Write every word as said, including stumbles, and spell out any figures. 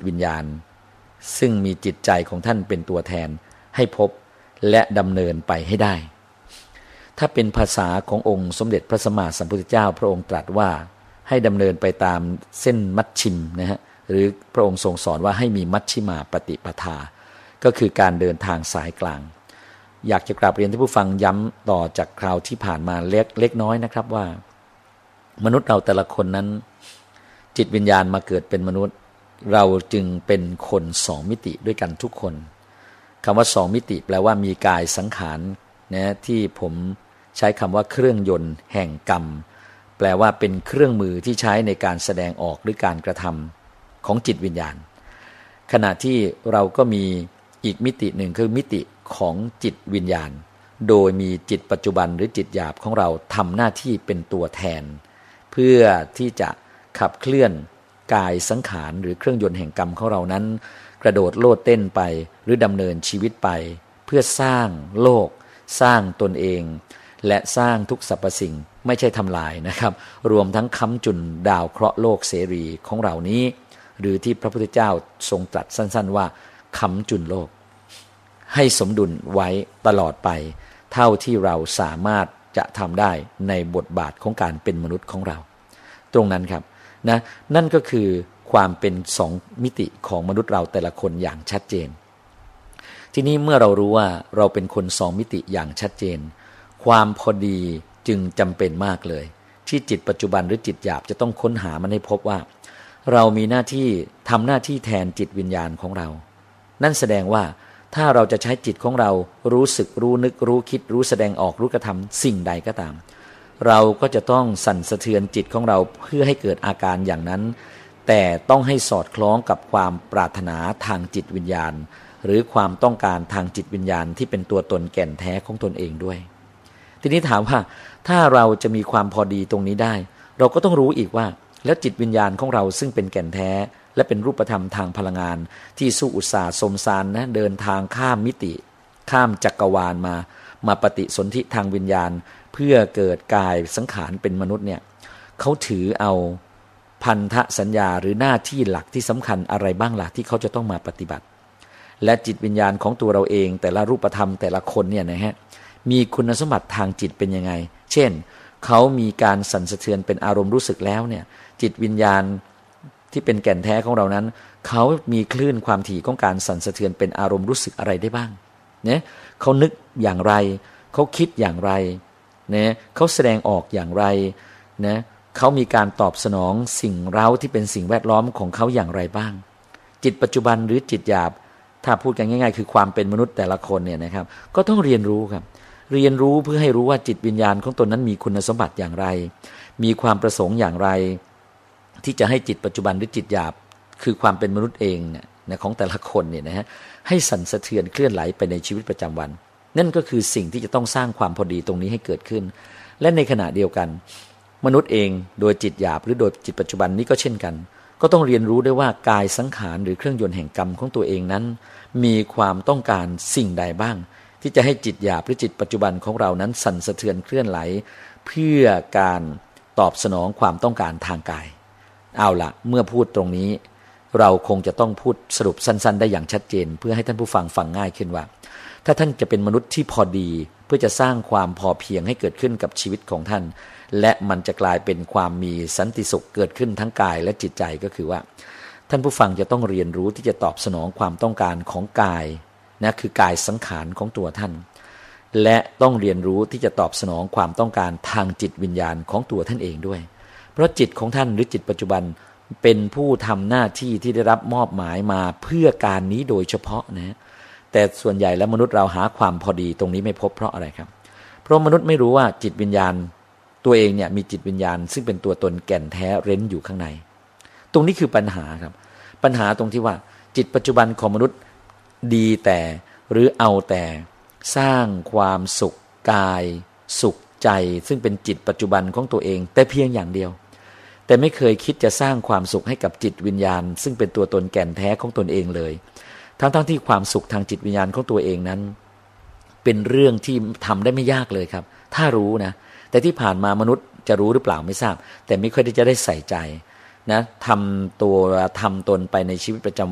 วิญญาณซึ่งมีจิตใจของท่านเป็นตัวแทนให้พบและดำเนินไปให้ได้ถ้าเป็นภาษาขององค์สมเด็จพระสัมมาสัมพุทธเจ้าพระองค์ตรัสว่าให้ดำเนินไปตามเส้นมัชชิมนะฮะหรือพระองค์ทรงสอนว่าให้มีมัชชิมาปฏิปทาก็คือการเดินทางสายกลางอยากจะกราบเรียนท่านผู้ฟังย้ำต่อจากคราวที่ผ่านมาเล็กเล็กน้อยนะครับว่ามนุษย์เราแต่ละคนนั้นจิตวิญญาณมาเกิดเป็นมนุษย์เราจึงเป็นคนสองมิติด้วยกันทุกคนคำว่าสองมิติแปลว่ามีกายสังขารนะที่ผมใช้คำว่าเครื่องยนต์แห่งกรรมแปลว่าเป็นเครื่องมือที่ใช้ในการแสดงออกหรือการกระทำของจิตวิญญาณขณะที่เราก็มีอีกมิติหนึ่งคือมิติของจิตวิญญาณโดยมีจิตปัจจุบันหรือจิตหยาบของเราทำหน้าที่เป็นตัวแทนเพื่อที่จะขับเคลื่อนกายสังขารหรือเครื่องยนต์แห่งกรรมของเรานั้นกระโดดโลดเต้นไปหรือดำเนินชีวิตไปเพื่อสร้างโลกสร้างตนเองและสร้างทุกสรรพสิ่งไม่ใช่ทำลายนะครับรวมทั้งค้ำจุนดาวเคราะห์โลกเสรีของเรานี้หรือที่พระพุทธเจ้าทรงตรัสสั้นๆว่าค้ำจุนโลกให้สมดุลไว้ตลอดไปเท่าที่เราสามารถจะทำได้ในบทบาทของการเป็นมนุษย์ของเราตรงนั้นครับนะนั่นก็คือความเป็นสองมิติของมนุษย์เราแต่ละคนอย่างชัดเจนทีนี้เมื่อเรารู้ว่าเราเป็นคนสองมิติอย่างชัดเจนความพอดีจึงจำเป็นมากเลยที่จิตปัจจุบันหรือจิตหยาบจะต้องค้นหามันให้พบว่าเรามีหน้าที่ทำหน้าที่แทนจิตวิญญาณของเรานั่นแสดงว่าถ้าเราจะใช้จิตของเรารู้สึกรู้นึกรู้คิดรู้แสดงออกรู้กระทำสิ่งใดก็ตามเราก็จะต้องสั่นสะเทือนจิตของเราเพื่อให้เกิดอาการอย่างนั้นแต่ต้องให้สอดคล้องกับความปรารถนาทางจิตวิญญาณหรือความต้องการทางจิตวิญญาณที่เป็นตัวตนแก่นแท้ของตนเองด้วยทีนี้ถามว่าถ้าเราจะมีความพอดีตรงนี้ได้เราก็ต้องรู้อีกว่าแล้วจิตวิญญาณของเราซึ่งเป็นแก่นแท้และเป็นรูปธรรมทางพลังงานที่สู้อุตสาห์สมสารนะเดินทางข้ามมิติข้ามจักรวาลมามาปฏิสนธิทางวิญญาณเพื่อเกิดกายสังขารเป็นมนุษย์เนี่ยเขาถือเอาพันธสัญญาหรือหน้าที่หลักที่สำคัญอะไรบ้างล่ะที่เขาจะต้องมาปฏิบัติและจิตวิญญาณของตัวเราเองแต่ละรูปธรรมแต่ละคนเนี่ยนะฮะมีคุณสมบัติทางจิตเป็นยังไงเช่นเขามีการสั่นสะเทือนเป็นอารมณ์รู้สึกแล้วเนี่ยจิตวิญญาณที่เป็นแก่นแท้ของเรานั้นเขามีคลื่นความถี่ของการสั่นสะเทือนเป็นอารมณ์รู้สึกอะไรได้บ้างเนี่ยเขานึกอย่างไรเขาคิดอย่างไรเนี่ยเขาแสดงออกอย่างไรนะเขามีการตอบสนองสิ่งเร้าที่เป็นสิ่งแวดล้อมของเขาอย่างไรบ้างจิตปัจจุบันหรือจิตหยาบถ้าพูดกันง่ายๆคือความเป็นมนุษย์แต่ละคนเนี่ยนะครับก็ต้องเรียนรู้ครับเรียนรู้เพื่อให้รู้ว่าจิตวิญญาณของตนนั้นมีคุณสมบัติอย่างไรมีความประสงค์อย่างไรที่จะให้จิตปัจจุบันหรือจิตหยาบคือความเป็นมนุษย์เองเนี่ยของแต่ละคนเนี่ยนะฮะให้สั่นสะเทือนเคลื่อนไหลไปในชีวิตประจำวันนั่นก็คือสิ่งที่จะต้องสร้างความพอดีตรงนี้ให้เกิดขึ้นและในขณะเดียวกันมนุษย์เองโดยจิตหยาบหรือโดยจิตปัจจุบันนี้ก็เช่นกันก็ต้องเรียนรู้ด้วยว่ากายสังขารหรือเครื่องยนต์แห่งกรรมของตัวเองนั้นมีความต้องการสิ่งใดบ้างที่จะให้จิตหยาบหรือจิตปัจจุบันของเรานั้นสั่นสะเทือนเคลื่อนไหลเพื่อการตอบสนองความต้องการทางกายเอาล่ะเมื่อพูดตรงนี้เราคงจะต้องพูดสรุปสั้นๆได้อย่างชัดเจนเพื่อให้ท่านผู้ฟังฟังง่ายขึ้นว่าถ้าท่านจะเป็นมนุษย์ที่พอดีเพื่อจะสร้างความพอเพียงให้เกิดขึ้นกับชีวิตของท่านและมันจะกลายเป็นความมีสันติสุขเกิดขึ้นทั้งกายและจิตใจก็คือว่าท่านผู้ฟังจะต้องเรียนรู้ที่จะตอบสนองความต้องการของกายนะคือกายสังขารของตัวท่านและต้องเรียนรู้ที่จะตอบสนองความต้องการทางจิตวิญญาณของตัวท่านเองด้วยเพราะจิตของท่านหรือจิตปัจจุบันเป็นผู้ทำหน้าที่ที่ได้รับมอบหมายมาเพื่อการนี้โดยเฉพาะนะแต่ส่วนใหญ่แล้วมนุษย์เราหาความพอดีตรงนี้ไม่พบเพราะอะไรครับเพราะมนุษย์ไม่รู้ว่าจิตวิญญาณตัวเองเนี่ยมีจิตวิญญาณซึ่งเป็นตัวตนแก่นแท้เร้นอยู่ข้างในตรงนี้คือปัญหาครับปัญหาตรงที่ว่าจิตปัจจุบันของมนุษย์ดีแต่หรือเอาแต่สร้างความสุขกายสุขใจซึ่งเป็นจิตปัจจุบันของตัวเองแต่เพียงอย่างเดียวแต่ไม่เคยคิดจะสร้างความสุขให้กับจิตวิญญาณซึ่งเป็นตัวตนแก่นแท้ของตนเองเลยทั้งๆที่ความสุขทางจิตวิญญาณของตัวเองนั้นเป็นเรื่องที่ทำได้ไม่ยากเลยครับถ้ารู้นะแต่ที่ผ่านมามนุษย์จะรู้หรือเปล่าไม่ทราบแต่ไม่ค่อยได้จะได้ใส่ใจนะทำตัวทำตนไปในชีวิตประจำ